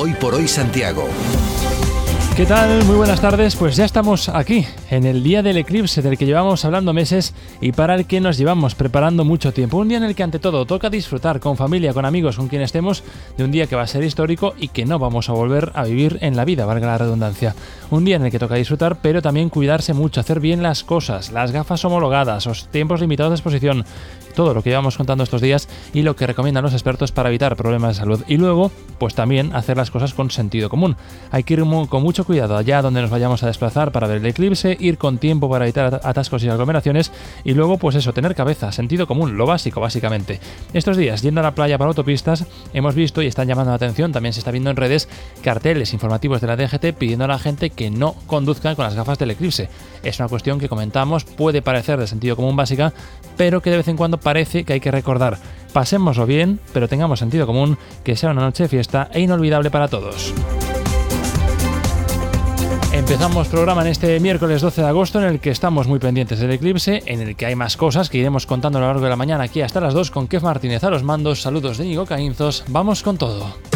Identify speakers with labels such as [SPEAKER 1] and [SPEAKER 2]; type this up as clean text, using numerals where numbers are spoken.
[SPEAKER 1] Hoy por Hoy Santiago.
[SPEAKER 2] ¿Qué tal? Muy buenas tardes. Pues ya estamos aquí, en el día del eclipse del que llevamos hablando meses y para el que nos llevamos preparando mucho tiempo. Un día en el que ante todo toca disfrutar con familia, con amigos, con quien estemos, de un día que va a ser histórico y que no vamos a volver a vivir en la vida, valga la redundancia. Un día en el que toca disfrutar, pero también cuidarse mucho, hacer bien las cosas, las gafas homologadas, los tiempos limitados de exposición, todo lo que llevamos contando estos días y lo que recomiendan los expertos para evitar problemas de salud. Y luego, pues también hacer las cosas con sentido común. Hay que ir con mucho cuidado allá donde nos vayamos a desplazar para ver el eclipse, ir con tiempo para evitar atascos y aglomeraciones y luego, pues eso, tener cabeza, sentido común, lo básico, básicamente. Estos días, yendo a la playa por autopistas, hemos visto y están llamando la atención, también se está viendo en redes, carteles informativos de la DGT pidiendo a la gente que no conduzcan con las gafas del eclipse. Es una cuestión que comentamos, puede parecer de sentido común básica, pero que de vez en cuando parece que hay que recordar. Pasémoslo bien, pero tengamos sentido común, que sea una noche de fiesta e inolvidable para todos. Empezamos programa en este miércoles 12 de agosto en el que estamos muy pendientes del eclipse, en el que hay más cosas que iremos contando a lo largo de la mañana aquí hasta las 2 con Kev Martínez a los mandos. Saludos de Íñigo Caínzos, vamos con todo.